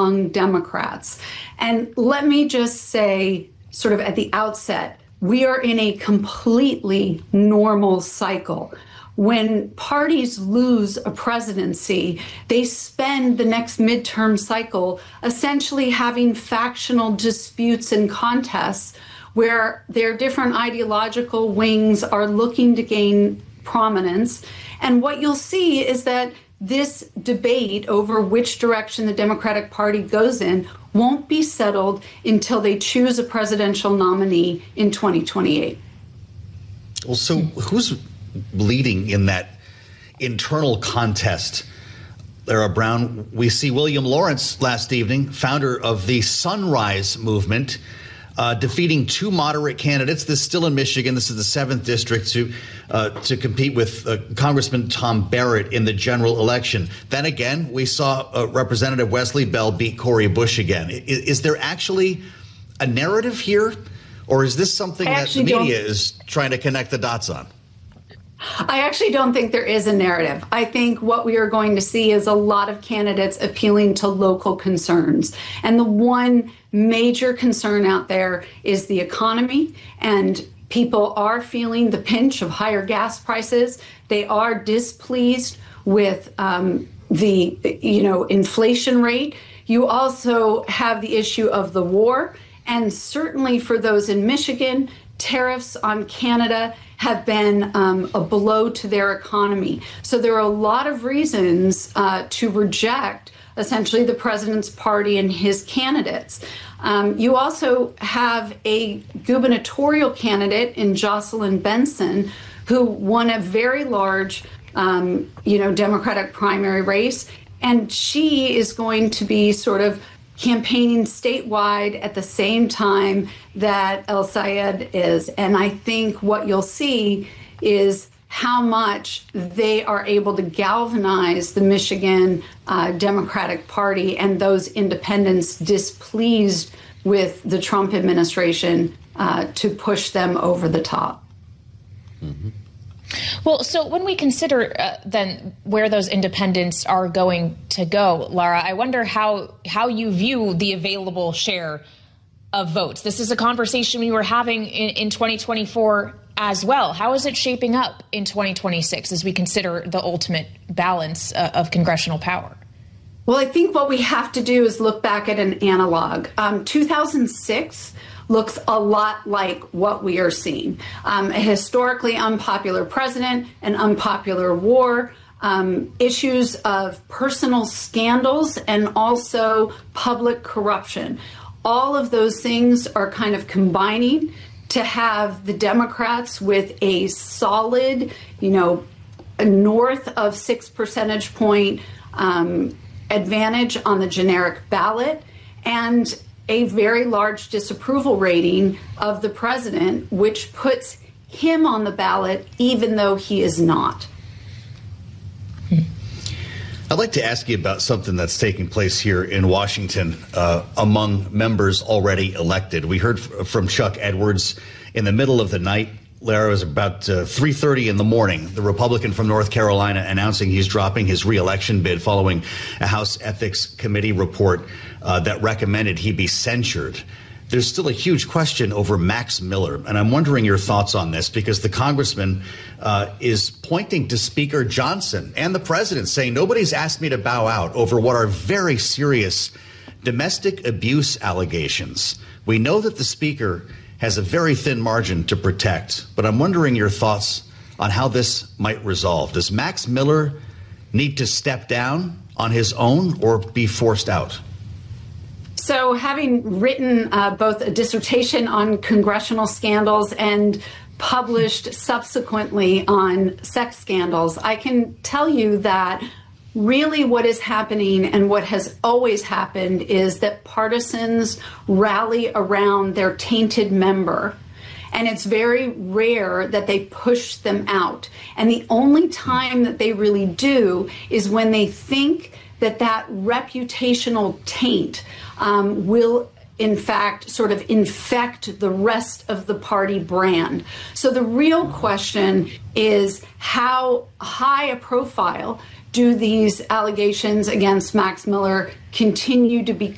among Democrats. And let me just say, sort of at the outset, we are in a completely normal cycle. When parties lose a presidency, they spend the next midterm cycle essentially having factional disputes and contests where their different ideological wings are looking to gain prominence. And what you'll see is that this debate over which direction the Democratic Party goes in won't be settled until they choose a presidential nominee in 2028. Well, so who's leading in that internal contest? Lara Brown, we see William Lawrence last evening, founder of the Sunrise Movement, defeating two moderate candidates. This is still in Michigan. This is the 7th district to compete with Congressman Tom Barrett in the general election. Then again, we saw Representative Wesley Bell beat Cori Bush again. Is there actually a narrative here, or is this something that the media is trying to connect the dots on? I actually don't think there is a narrative. I think what we are going to see is a lot of candidates appealing to local concerns. And the one major concern out there is the economy, and people are feeling the pinch of higher gas prices. They are displeased with the inflation rate. You also have the issue of the war. And certainly for those in Michigan, tariffs on Canada have been a blow to their economy. So there are a lot of reasons to reject essentially the president's party and his candidates. You also have a gubernatorial candidate in Jocelyn Benson, who won a very large, Democratic primary race. And she is going to be sort of campaigning statewide at the same time that El Sayed is. And I think what you'll see is how much they are able to galvanize the Michigan Democratic Party and those independents displeased with the Trump administration to push them over the top. Mm-hmm. Well, so when we consider then where those independents are going to go, Lara, I wonder how you view the available share of votes. This is a conversation we were having in 2024 as well. How is it shaping up in 2026 as we consider the ultimate balance of congressional power? Well, I think what we have to do is look back at an analog. 2006 looks a lot like what we are seeing. A historically unpopular president, an unpopular war, issues of personal scandals, and also public corruption. All of those things are kind of combining to have the Democrats with a solid, north of 6 percentage point advantage on the generic ballot, and a very large disapproval rating of the president, which puts him on the ballot, even though he is not. I'd like to ask you about something that's taking place here in Washington among members already elected. We heard from Chuck Edwards in the middle of the night. Lara, was about 3:30 in the morning, the Republican from North Carolina announcing he's dropping his reelection bid following a House Ethics Committee report that recommended he be censured. There's still a huge question over Max Miller, and I'm wondering your thoughts on this, because the congressman is pointing to Speaker Johnson and the president, saying nobody's asked me to bow out over what are very serious domestic abuse allegations. We know that the speaker has a very thin margin to protect, but I'm wondering your thoughts on how this might resolve. Does Max Miller need to step down on his own or be forced out? So having written both a dissertation on congressional scandals and published subsequently on sex scandals, I can tell you that really what is happening and what has always happened is that partisans rally around their tainted member. And it's very rare that they push them out. And the only time that they really do is when they think that that reputational taint will in fact sort of infect the rest of the party brand. So the real question is, how high a profile do these allegations against Max Miller continue to be